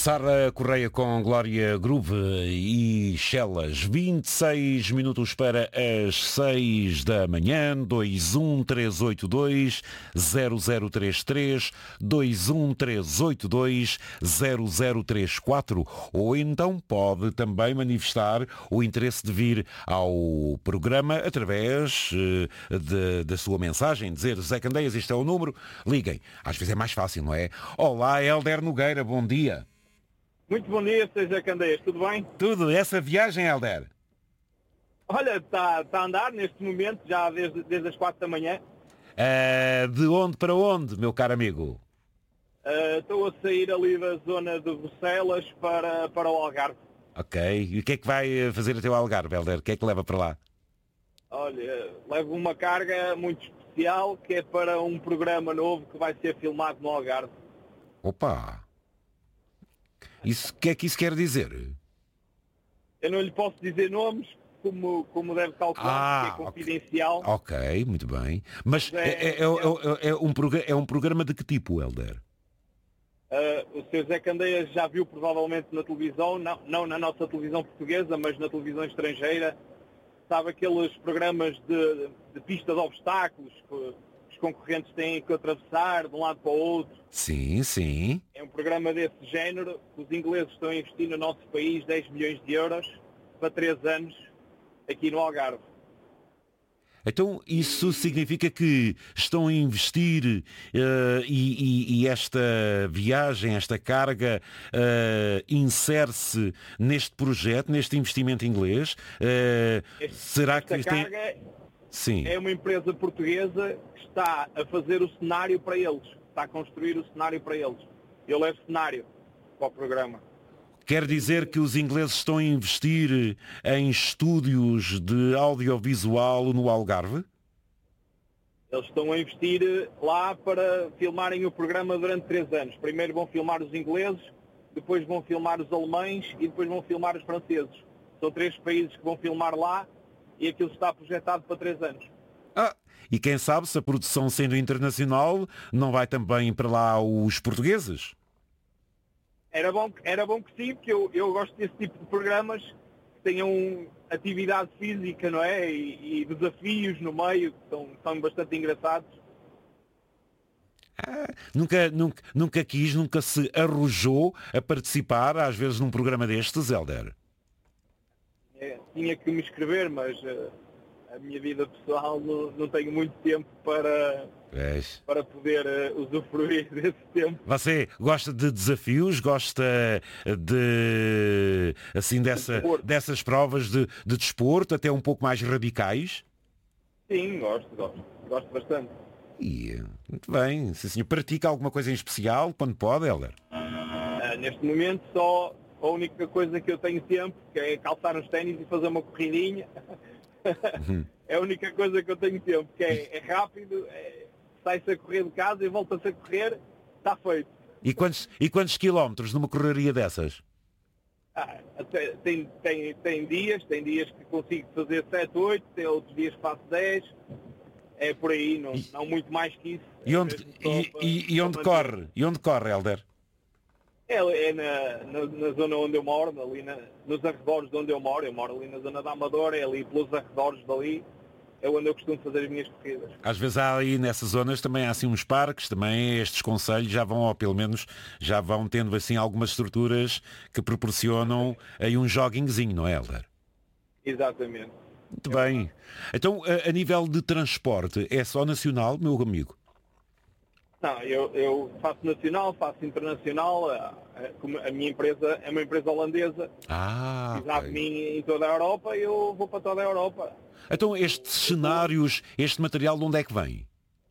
Sara Correia com Glória Groove e Chelas. 26 minutos para as 6 da manhã. 21382-0033, 21382-0034. Ou então pode também manifestar o interesse de vir ao programa através da sua mensagem. Dizer: Zé Candeias, este é o número. Liguem. Às vezes é mais fácil, não é? Olá, Hélder Nogueira, bom dia. Muito bom dia, Zé Candeias, tudo bem? Tudo, essa viagem, Hélder? Olha, está a andar neste momento, já desde as 4 da manhã. De onde para onde, meu caro amigo? Estou a sair ali da zona de Bucelas para o Algarve. Ok, e o que é que vai fazer até o Algarve, Hélder? O que é que leva para lá? Olha, levo uma carga muito especial que é para um programa novo que vai ser filmado no Algarve. Opa! O que é que isso quer dizer? Eu não lhe posso dizer nomes, como deve calcular, porque é confidencial. Ok, muito bem. Mas é um programa de que tipo, Hélder? O Sr. Zé Candeias já viu provavelmente na televisão, não na nossa televisão portuguesa, mas na televisão estrangeira, sabe aqueles programas de pista de obstáculos que os concorrentes têm que atravessar de um lado para o outro. Sim, sim. É um programa desse género. Os ingleses estão a investir no nosso país 10 milhões de euros para 3 anos aqui no Algarve. Então isso significa que estão a investir e esta viagem, esta carga insere-se neste projeto, neste investimento inglês? Será que esta carga Sim. É uma empresa portuguesa que está a fazer o cenário para eles. Está a construir o cenário para eles. Eu levo cenário para o programa. Quer dizer que os ingleses estão a investir em estúdios de audiovisual no Algarve? Eles estão a investir lá para filmarem o programa durante 3 anos. Primeiro vão filmar os ingleses, depois vão filmar os alemães e depois vão filmar os franceses. São 3 países que vão filmar lá e aquilo está projetado para 3 anos. E quem sabe, se a produção sendo internacional, não vai também para lá os portugueses? Era bom que sim, porque eu gosto desse tipo de programas que tenham atividade física, não é? E desafios no meio, que são bastante engraçados. Nunca se arrojou a participar, às vezes, num programa destes, Hélder? Tinha que me inscrever, mas a minha vida pessoal não tenho muito tempo para poder usufruir desse tempo. Você gosta de desafios? Gosta de dessas provas de desporto, até um pouco mais radicais? Sim, gosto bastante. Muito bem. Se o senhor pratica alguma coisa em especial, quando pode, Hélder? Neste momento só a única coisa que eu tenho tempo, que é calçar os ténis e fazer uma corridinha. É a única coisa que eu tenho tempo, que é rápido, sai-se a correr de casa e volta-se a correr, está feito. E quantos quilómetros numa correria dessas? Tem dias que consigo fazer 7, 8, tem outros dias que faço 10, é por aí, não muito mais que isso. E onde corre, Hélder? É na zona onde eu moro, ali nos arredores de onde eu moro ali na zona da Amadora, é ali pelos arredores dali, é onde eu costumo fazer as minhas corridas. Às vezes há aí nessas zonas também há assim uns parques, também estes concelhos já vão, ou pelo menos já vão tendo assim algumas estruturas que proporcionam aí um joguinhozinho, não é, Hélder? Exatamente. Muito bem. Então, a nível de transporte, é só nacional, meu amigo? Não, eu faço nacional, faço internacional. A minha empresa é uma empresa holandesa. Precisa de mim em toda a Europa, eu vou para toda a Europa. Então estes cenários, este material de onde é que vem?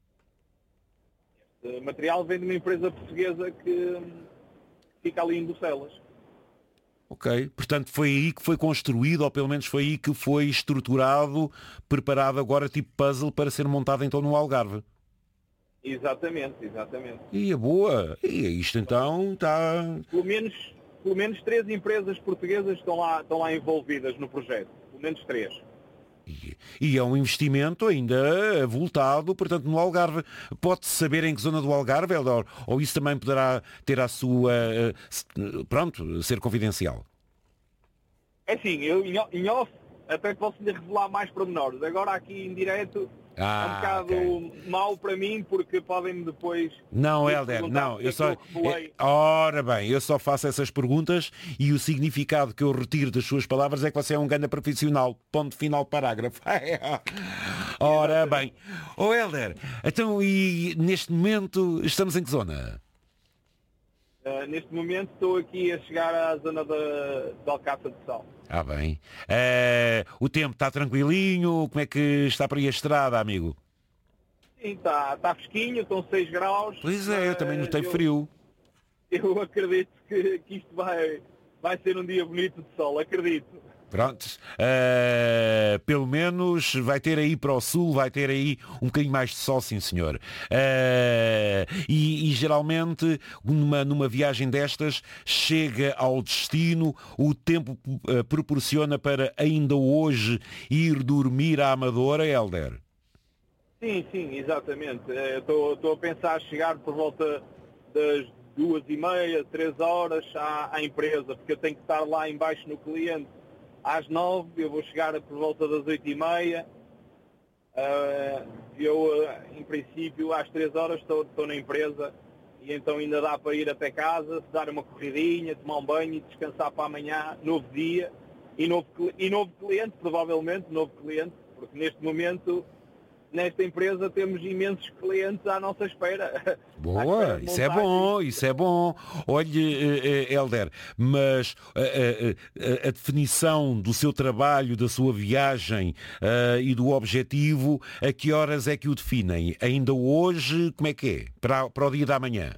Este material vem de uma empresa portuguesa que fica ali em Bucelas. Ok, portanto foi aí que foi construído, ou pelo menos foi aí que foi estruturado, preparado agora tipo puzzle para ser montado então no Algarve. Exatamente. E é boa. E isto então está... Pelo menos 3 empresas portuguesas estão lá envolvidas no projeto. Pelo menos 3. E é um investimento ainda avultado, portanto, no Algarve. Pode-se saber em que zona do Algarve, Eldor? Ou isso também poderá ter a sua... pronto, ser confidencial? É assim, eu em off até posso lhe revelar mais pormenores. Agora aqui em direto é um bocado Ok. mau para mim, porque podem-me depois Não, ir Helder, perguntar não, porque eu é que só. eu revelei. Ora bem, eu só faço essas perguntas e o significado que eu retiro das suas palavras é que você é um grande profissional. Ponto final, parágrafo. Ora bem. Exatamente. Ô Helder, então e neste momento estamos em que zona? Neste momento estou aqui a chegar à zona de Alcácer de Sal. Ah, bem. O tempo está tranquilinho? Como é que está para aí a estrada, amigo? Sim, está fresquinho, estão 6 graus, Pois é, eu também mas notei frio. eu acredito que isto vai ser um dia bonito de sol, acredito. Prontos. Pelo menos vai ter aí para o sul, vai ter aí um bocadinho mais de sol, sim senhor. E geralmente numa viagem destas chega ao destino, o tempo proporciona para ainda hoje ir dormir à Amadora, Helder. Sim, exatamente. Estou a pensar chegar por volta das 2h30, 3 horas à empresa, porque eu tenho que estar lá embaixo no cliente às 9, eu vou chegar por volta das 8h30. Em princípio, às 3 horas estou na empresa e então ainda dá para ir até casa, dar uma corridinha, tomar um banho e descansar para amanhã, novo dia e novo cliente, provavelmente, novo cliente, porque neste momento, nesta empresa, temos imensos clientes à nossa espera. À espera Boa, de isso é montagens. bom, isso é bom. Olhe, Helder, mas a definição do seu trabalho, da sua viagem e do objetivo, a que horas é que o definem? Ainda hoje, como é que é? Para o dia da manhã?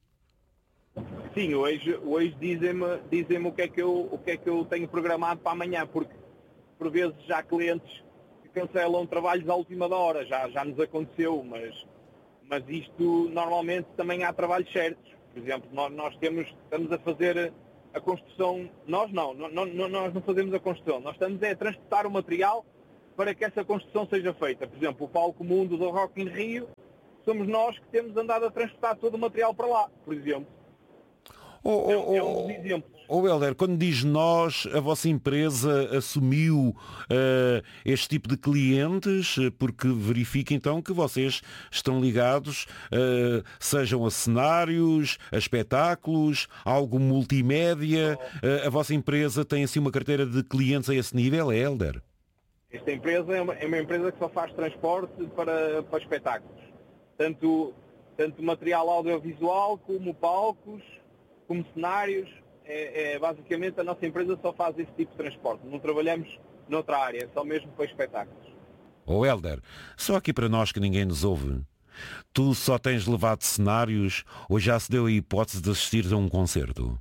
Sim, hoje dizem-me o que é que eu tenho programado para amanhã, porque por vezes já há clientes que cancelam trabalhos à última da hora, já nos aconteceu, mas isto normalmente também há trabalhos certos. Por exemplo, estamos a fazer a construção, nós não fazemos a construção, nós estamos a transportar o material para que essa construção seja feita. Por exemplo, o palco mundo do Rock in Rio, somos nós que temos andado a transportar todo o material para lá, por exemplo. É um dos exemplos. Helder, quando diz nós, a vossa empresa assumiu este tipo de clientes, porque verifica então que vocês estão ligados, sejam a cenários, a espetáculos, algo multimédia. A vossa empresa tem assim uma carteira de clientes a esse nível, é, Helder? Esta empresa é uma empresa que só faz transporte para espetáculos. Tanto material audiovisual, como palcos, como cenários. Basicamente a nossa empresa só faz esse tipo de transporte. Não trabalhamos noutra área, só mesmo para espetáculos. Helder, só aqui para nós que ninguém nos ouve. Tu só tens levado cenários ou já se deu a hipótese de assistir a um concerto?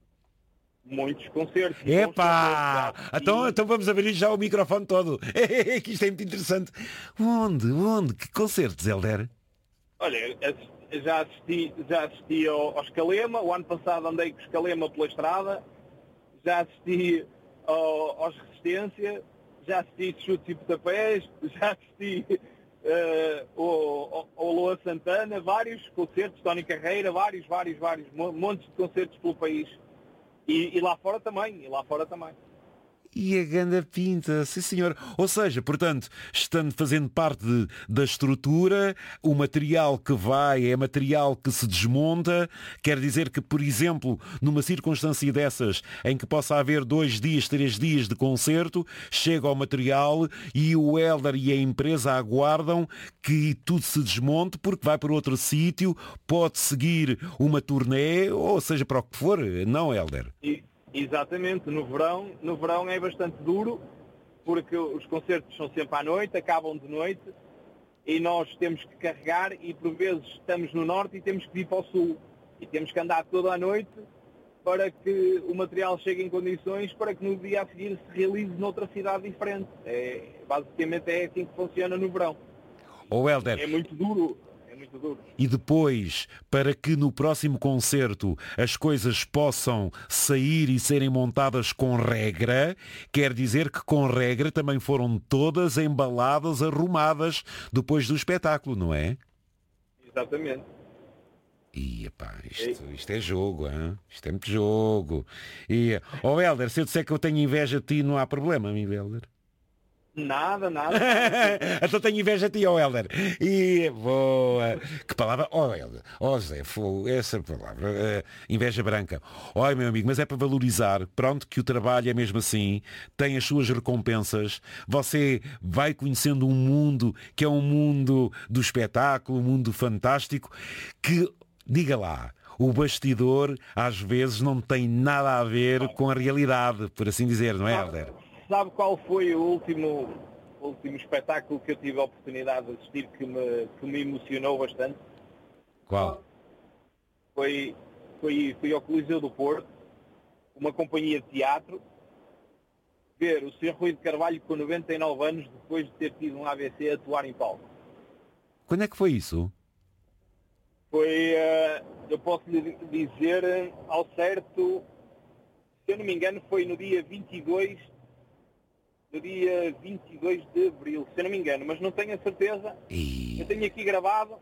Muitos concertos. Epá! Bons concertos Então vamos abrir já o microfone todo. Que isto é muito interessante. Onde? Que concertos, Helder? Olha, já assisti ao Escalema. O ano passado andei com o Escalema pela estrada. Já assisti aos Resistência. Já assisti Chutes e Pontapés. Já assisti ao Lua Santana. Vários concertos, Tony Carreira. Vários. Montes de concertos pelo país. E lá fora também. E a ganda pinta, sim senhor. Ou seja, portanto, estando fazendo parte da estrutura, o material que vai é material que se desmonta, quer dizer que, por exemplo, numa circunstância dessas, em que possa haver 2 dias, 3 dias de concerto, chega ao material e o Helder e a empresa aguardam que tudo se desmonte porque vai para outro sítio, pode seguir uma turnê, ou seja, para o que for, não, Helder? Exatamente, no verão é bastante duro, porque os concertos são sempre à noite, acabam de noite, e nós temos que carregar e por vezes estamos no norte e temos que vir para o sul. E temos que andar toda a noite para que o material chegue em condições para que no dia a seguir se realize noutra cidade diferente. Basicamente é assim que funciona no verão. Ou Helder, É muito duro muito duro. E depois, para que no próximo concerto as coisas possam sair e serem montadas com regra, quer dizer que com regra também foram todas embaladas, arrumadas depois do espetáculo, não é? Exatamente. E, epá, isto é jogo, hein? Isto é muito jogo. E, Hélder, se eu disser que eu tenho inveja de ti, não há problema, amigo Hélder. Nada. Então tenho inveja de ti, Hélder. E, boa. Que palavra? Hélder. Zé, essa palavra. Inveja branca. Olha, meu amigo, mas é para valorizar. Pronto, que o trabalho é mesmo assim. Tem as suas recompensas. Você vai conhecendo um mundo que é um mundo do espetáculo, um mundo fantástico, que... Diga lá, o bastidor às vezes não tem nada a ver com a realidade, por assim dizer, não é, Hélder? Sabe qual foi o último espetáculo que eu tive a oportunidade de assistir que me emocionou bastante? Qual? Fui ao Coliseu do Porto, uma companhia de teatro, ver o Sr. Rui de Carvalho com 99 anos, depois de ter tido um AVC, atuar em palco. Quando é que foi isso? Foi, eu posso lhe dizer ao certo, se eu não me engano, foi no dia 22 de abril, se eu não me engano, mas não tenho a certeza. Eu tenho aqui gravado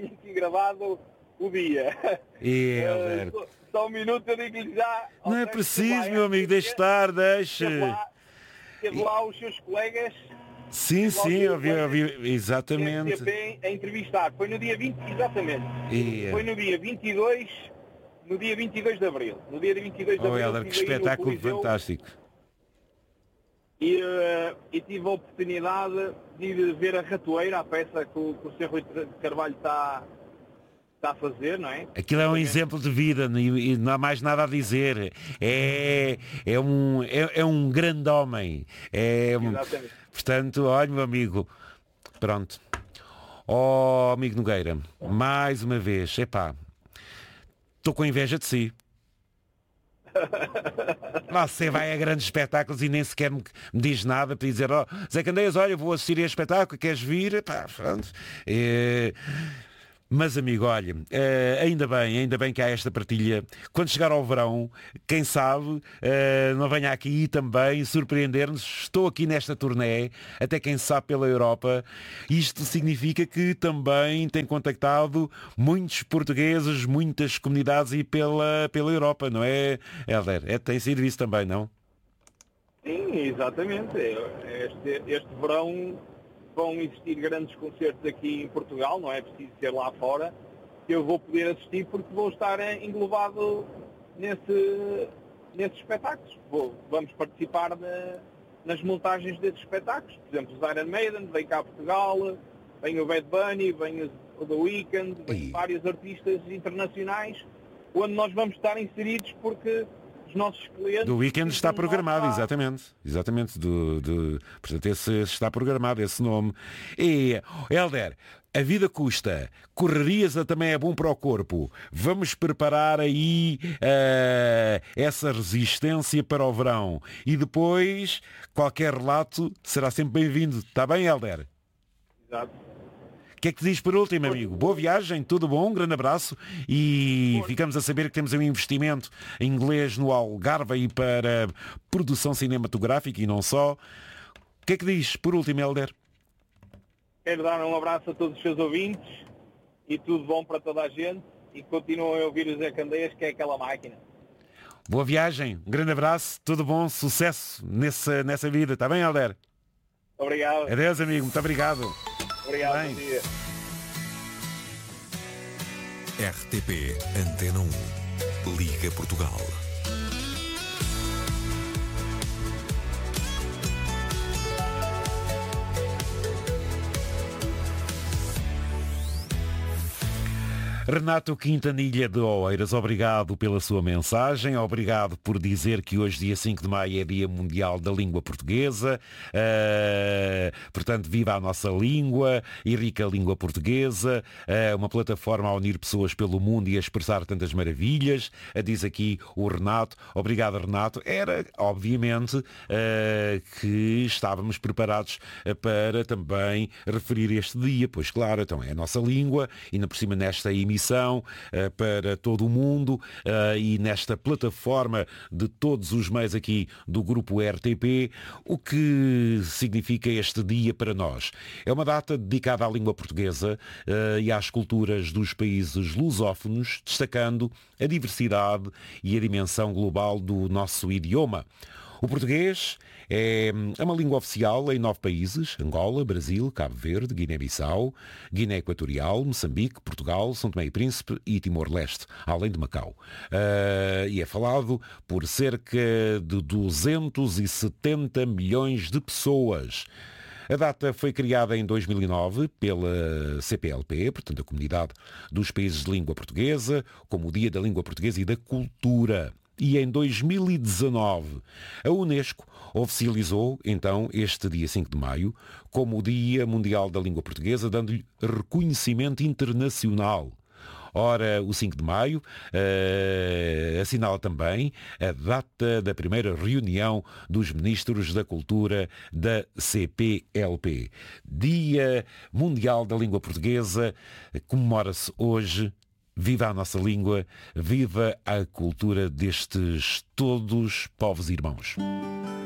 o dia. Só um minuto, eu digo-lhe já. Não é preciso, meu amigo, deixe estar, deixe. Teve lá os seus colegas. Sim, eu vi, exatamente. A entrevistar. Foi no dia 20, exatamente. Foi no dia 22 de abril. No dia 22 de abril. Hélder, que espetáculo fantástico. E tive a oportunidade de ver a Ratoeira, a peça que o Sr. Rui de Carvalho está a fazer, não é? Aquilo é um exemplo de vida e não há mais nada a dizer. É um grande homem. Exatamente. Portanto, olha, meu amigo, pronto. Amigo Nogueira, mais uma vez, estou com inveja de si. Você vai a grandes espetáculos e nem sequer me diz nada para dizer, Zé Candeias, olha, vou assistir a este espetáculo, queres vir? Pronto. Mas, amigo, olha, ainda bem que há esta partilha. Quando chegar ao verão, quem sabe, não venha aqui também surpreender-nos. Estou aqui nesta turnê, até quem sabe pela Europa. Isto significa que também tem contactado muitos portugueses, muitas comunidades e pela Europa, não é, Hélder? Tem sido isso também, não? Sim, exatamente. Este verão vão existir grandes concertos aqui em Portugal, não é preciso ser lá fora, que eu vou poder assistir porque vou estar englobado nesses espetáculos. Vamos participar nas montagens desses espetáculos. Por exemplo, os Iron Maiden, vem cá a Portugal, vem o Bad Bunny, vem o The Weeknd, vem vários artistas internacionais, onde nós vamos estar inseridos porque os nossos clientes... Do Weeknd está programado, exatamente. Portanto, esse está programado, esse nome. E, Hélder, a vida custa. Correrias também é bom para o corpo. Vamos preparar aí essa resistência para o verão. E depois, qualquer relato será sempre bem-vindo. Está bem, Hélder? Exato. O que é que te diz por último, amigo? Boa viagem, tudo bom, um grande abraço e ficamos a saber que temos um investimento em inglês no Algarve e para produção cinematográfica e não só. O que é que diz por último, Hélder? Quero dar um abraço a todos os seus ouvintes e tudo bom para toda a gente e continuem a ouvir o Zé Candeias, que é aquela máquina. Boa viagem, um grande abraço, tudo bom, sucesso nessa vida, está bem, Hélder? Obrigado. Adeus, amigo, muito obrigado. Obrigado, bom dia. RTP Antena 1, Liga Portugal. Renato Quintanilha de Oeiras, obrigado pela sua mensagem, obrigado por dizer que hoje, dia 5 de maio, é Dia Mundial da Língua Portuguesa. Portanto, viva a nossa língua e rica língua portuguesa, uma plataforma a unir pessoas pelo mundo e a expressar tantas maravilhas, diz aqui o Renato. Obrigado, Renato. Era, obviamente, que estávamos preparados para também referir este dia, pois claro, então é a nossa língua, e ainda por cima nesta emissão para todo o mundo e nesta plataforma de todos os meios aqui do grupo RTP. O que significa este dia para nós? É uma data dedicada à língua portuguesa e às culturas dos países lusófonos, destacando a diversidade e a dimensão global do nosso idioma. O português é uma língua oficial em 9 países: Angola, Brasil, Cabo Verde, Guiné-Bissau, Guiné Equatorial, Moçambique, Portugal, São Tomé e Príncipe e Timor-Leste, além de Macau. E é falado por cerca de 270 milhões de pessoas. A data foi criada em 2009 pela CPLP, portanto a Comunidade dos Países de Língua Portuguesa, como o Dia da Língua Portuguesa e da Cultura. E em 2019, a Unesco oficializou, então, este dia 5 de maio, como o Dia Mundial da Língua Portuguesa, dando-lhe reconhecimento internacional. Ora, o 5 de maio assinala também a data da primeira reunião dos Ministros da Cultura da CPLP. Dia Mundial da Língua Portuguesa comemora-se hoje. Viva a nossa língua, viva a cultura destes todos povos irmãos.